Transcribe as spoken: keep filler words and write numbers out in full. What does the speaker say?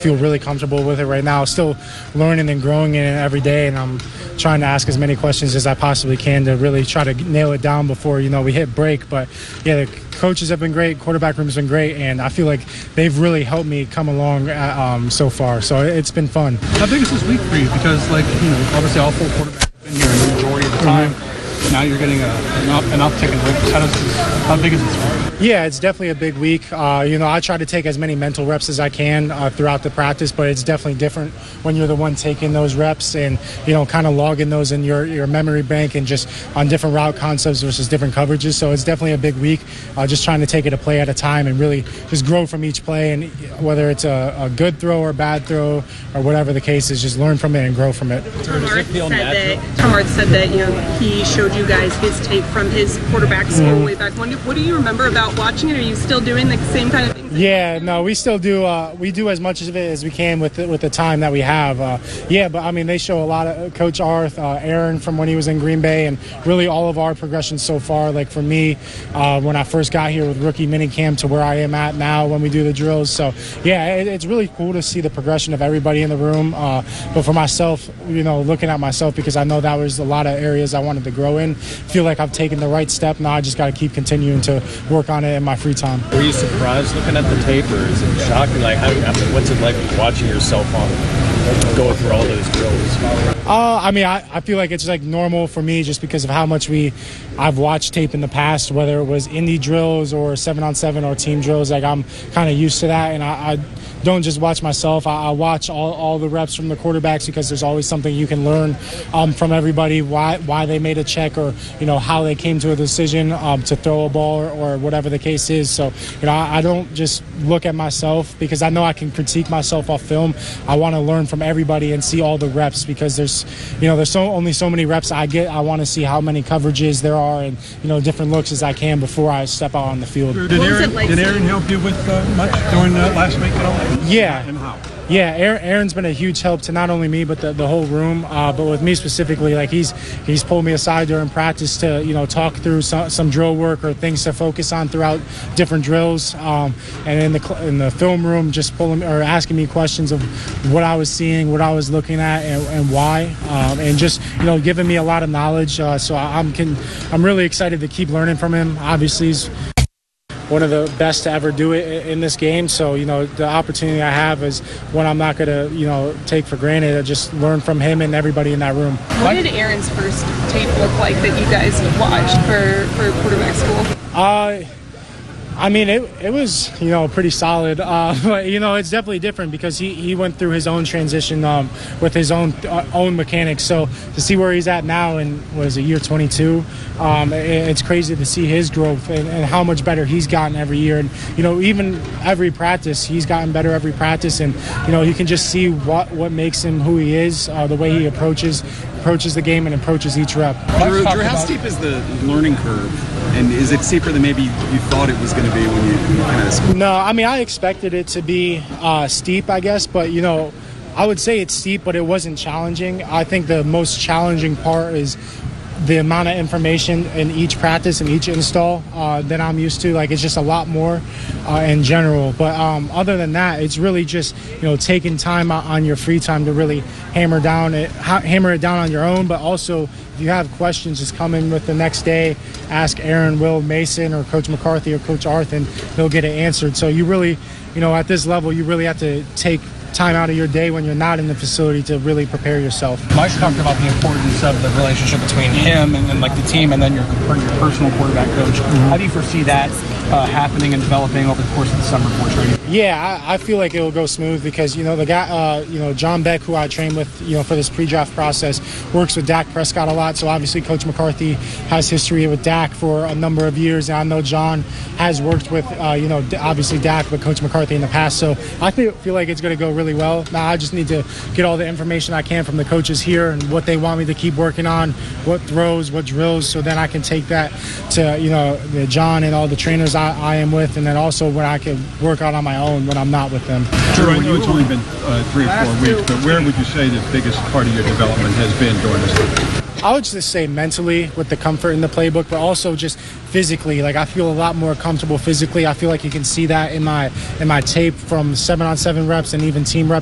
feel really comfortable with it right now. Still learning and growing in it every day, and I'm trying to ask as many questions as I possibly can to really try to nail it down before, you know, we hit break. But yeah, the coaches have been great, quarterback room has been great, and I feel like they've really helped me come along uh, um, so far. So it's been fun. How big is this week for you? Because, like, you know, obviously all four quarterbacks have been here the majority of the time. Mm-hmm. Now you're getting a, an, up, an uptick in reps. How, does this, how big is this for you? Yeah, it's definitely a big week. Uh, you know, I try to take as many mental reps as I can uh, throughout the practice, but it's definitely different when you're the one taking those reps and, you know, kind of logging those in your, your memory bank and just on different route concepts versus different coverages. So it's definitely a big week. Uh, just trying to take it a play at a time and really just grow from each play. And whether it's a, a good throw or a bad throw or whatever the case is, just learn from it and grow from it. Tom Arth said that, Tom Arth said that, you know, he showed you guys his tape from his quarterback school mm. way back when. What do you remember about watching it? Are you still doing the same kind of things? Yeah, no, we still do. Uh, we do as much of it as we can with the, with the time that we have. Uh, yeah, but I mean, they show a lot of Coach Arth, uh, Aaron from when he was in Green Bay, and really all of our progressions so far. Like for me, uh, when I first got here with rookie minicamp to where I am at now when we do the drills. So yeah, it, it's really cool to see the progression of everybody in the room. Uh, but for myself, you know, looking at myself, because I know that was a lot of areas I wanted to grow in. Feel like I've taken the right step. Now I just got to keep continuing to work on it in my free time. Were you surprised looking at the tape, or is it shocking? Like, how, what's it like watching yourself on go through all those drills? Uh, I mean, I, I feel like it's like normal for me just because of how much we I've watched tape in the past, whether it was indie drills or seven on seven or team drills. Like I'm kind of used to that, and I. I don't just watch myself. I, I watch all, all the reps from the quarterbacks because there's always something you can learn um, from everybody, why why they made a check or, you know, how they came to a decision um, to throw a ball or, or whatever the case is. So, you know, I, I don't just look at myself because I know I can critique myself off film. I want to learn from everybody and see all the reps because there's, you know, there's so only so many reps I get. I want to see how many coverages there are and, you know, different looks as I can before I step out on the field. Did Aaron, like did Aaron help you with uh, much during uh, last week at all? Yeah. And how? Yeah, Aaron's been a huge help to not only me but the, the whole room. Uh, but with me specifically, like he's he's pulled me aside during practice to, you know, talk through some, some drill work or things to focus on throughout different drills. Um, and in the in the film room, just pulling or asking me questions of what I was seeing, what I was looking at, and, and why, um, and just, you know, giving me a lot of knowledge. Uh, so I'm can I'm really excited to keep learning from him. Obviously, he's one of the best to ever do it in this game. So, you know, the opportunity I have is one I'm not going to, you know, take for granted. I just learn from him and everybody in that room. What did Aaron's first tape look like that you guys watched for, for quarterback school? Uh, I mean, it it was, you know, pretty solid. Uh, but, you know, it's definitely different because he, he went through his own transition um, with his own uh, own mechanics. So to see where he's at now in, what is it, year twenty-two, um, it, it's crazy to see his growth and, and how much better he's gotten every year. And, you know, even every practice, he's gotten better every practice. And, you know, you can just see what, what makes him who he is, uh, the way he approaches approaches the game and approaches each rep. Drew, Drew how steep is the learning curve? And is it steeper than maybe you thought it was going to be when you, when you kind of... No, I mean, I expected it to be uh, steep, I guess. But, you know, I would say it's steep, but it wasn't challenging. I think the most challenging part is the amount of information in each practice and each install uh, that I'm used to. Like, it's just a lot more uh, in general. But um, other than that, it's really just, you know, taking time on your free time to really hammer down it, hammer it down on your own. But also, if you have questions, just come in with the next day, ask Aaron, Will, Mason, or Coach McCarthy or Coach Arth, and they'll get it answered. So you really, you know, at this level, you really have to take time out of your day when you're not in the facility to really prepare yourself. Mike talked about the importance of the relationship between him and then like the team and then your, your personal quarterback coach. Mm-hmm. How do you foresee that uh, happening and developing over the course of the summer for training? Yeah, I, I feel like it will go smooth because, you know, the guy, uh, you know, John Beck, who I train with, you know, for this pre-draft process, works with Dak Prescott a lot. So obviously Coach McCarthy has history with Dak for a number of years. And I know John has worked with, uh, you know, obviously Dak, but Coach McCarthy in the past. So I feel, feel like it's going to go really well. Now I just need to get all the information I can from the coaches here and what they want me to keep working on, what throws, what drills, so then I can take that to, you know, the John and all the trainers I, I am with, and then also when I can work out on my own when I'm not with them. Drew, I know it's only been uh, three or four weeks, but where would you say the biggest part of your development has been during this time? I would just say mentally with the comfort in the playbook, but also just physically. Like I feel a lot more comfortable physically. I feel like you can see that in my in my tape from seven on seven reps and even team reps.